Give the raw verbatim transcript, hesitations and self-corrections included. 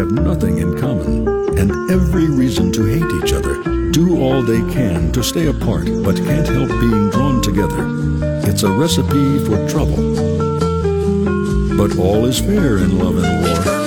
have nothing in common and every reason to hate each other, do all they can to stay apart but can't help being drawn together. It's a recipe for trouble. But all is fair in love and war.